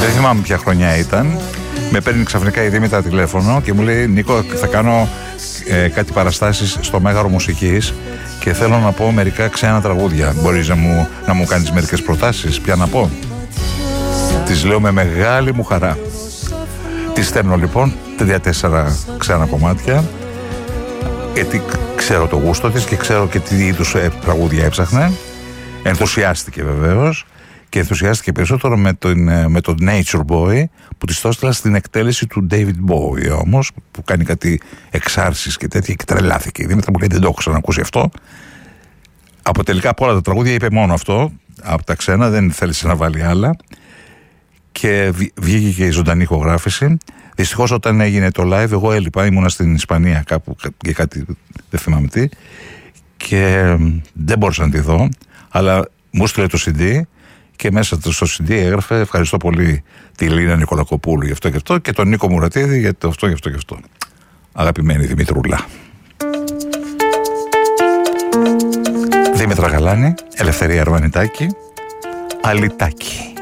Δεν θυμάμαι ποια χρονιά ήταν. Με παίρνει ξαφνικά η Δήμητρα τηλέφωνο και μου λέει: Νίκο, θα κάνω κάτι παραστάσεις στο Μέγαρο Μουσικής και θέλω να πω μερικά ξένα τραγούδια. Μπορείς να μου κάνεις μερικές προτάσεις? Ποια να πω? Της λέω με μεγάλη μου χαρά. Της στέλνω λοιπόν 3-4 ξένα κομμάτια, γιατί ξέρω το γούστο της και ξέρω και τι είδους τραγούδια έψαχνε. Ενθουσιάστηκε βεβαίως, και ενθουσιάστηκε περισσότερο με τον Nature Boy, που της το έστειλα στην εκτέλεση του David Bowie όμως, που κάνει κάτι εξάρσεις και τέτοια, και τρελάθηκε. Η Δήμητρα μου λέει: δεν το έχω ξανακούσει αυτό. Από τελικά από όλα τα τραγούδια είπε μόνο αυτό από τα ξένα, δεν θέλησε να βάλει άλλα, και βγήκε και η ζωντανή ηχογράφηση. Δυστυχώς όταν έγινε το live εγώ έλειπα, ήμουνα στην Ισπανία κάπου για κάτι, δεν θυμάμαι τι, και δεν μπορούσα να τη δω, αλλά μου στείλε το CD και μέσα στο CD έγραφε: ευχαριστώ πολύ τη Λίνα Νικολακοπούλου γι' αυτό και αυτό, και τον Νίκο Μουρατίδη για το αυτό, γι' αυτό και αυτό. Αγαπημένη Δημητρούλα. Δήμητρα Γαλάνη, Ελευθερία Αρβανιτάκη, Αλιτάκη.